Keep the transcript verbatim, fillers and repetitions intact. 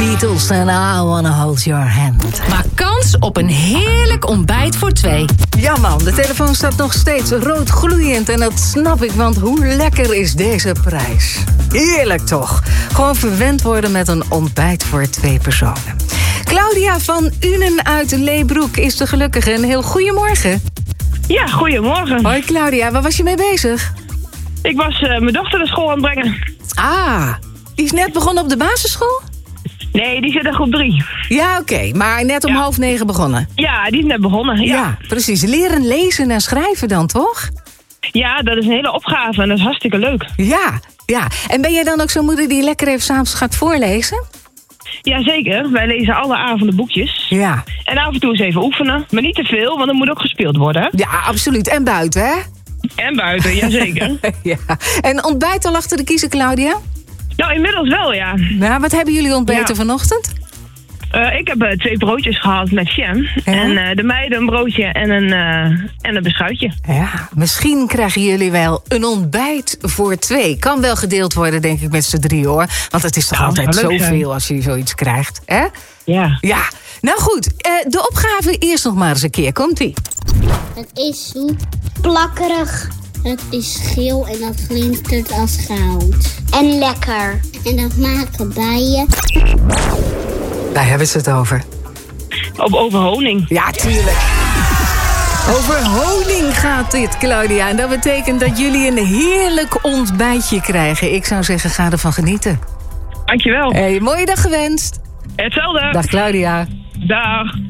Beatles en I Wanna Hold Your Hand. Maak kans op een heerlijk ontbijt voor twee. Ja man, de telefoon staat nog steeds rood gloeiend. En dat snap ik, want hoe lekker is deze prijs? Heerlijk toch? Gewoon verwend worden met een ontbijt voor twee personen. Claudia van Unen uit Leebroek is de gelukkige. Een heel goedemorgen. Ja, goedemorgen. Hoi Claudia, waar was je mee bezig? Ik was uh, mijn dochter naar school aan het brengen. Ah, die is net begonnen op de basisschool? Nee, die zit in groep drie. Ja, oké, okay, maar net om ja. half negen begonnen. Ja, die is net begonnen, ja. Ja, precies. Leren lezen en schrijven dan, toch? Ja, dat is een hele opgave en dat is hartstikke leuk. Ja, ja. En ben jij dan ook zo'n moeder die lekker even 's avonds gaat voorlezen? Jazeker, wij lezen alle avonden boekjes. Ja. En af en toe eens even oefenen, maar niet te veel, want dan moet ook gespeeld worden. Ja, absoluut. En buiten, hè? En buiten, jazeker. Ja. En ontbijt al achter de kiezen, Claudia? Nou, inmiddels wel, ja. Nou, wat hebben jullie ontbeten ja. vanochtend? Uh, ik heb uh, twee broodjes gehaald met jam. Ja? En uh, de meiden een broodje en een, uh, en een beschuitje. Ja, misschien krijgen jullie wel een ontbijt voor twee. Kan wel gedeeld worden, denk ik, met z'n drie, hoor. Want het is toch ja, altijd zoveel als je zoiets krijgt, hè? Ja. Ja. Nou goed, uh, de opgave eerst nog maar eens een keer. Komt-ie. Het is zoet, plakkerig. Het is geel en dat glinstert als goud. En lekker. En dat maken bijen. Daar hebben ze het over. Op, over honing. Ja, tuurlijk. Over honing gaat dit, Claudia. En dat betekent dat jullie een heerlijk ontbijtje krijgen. Ik zou zeggen, ga ervan genieten. Dankjewel. Hey, mooie dag gewenst. Hetzelfde. Dag, Claudia. Dag.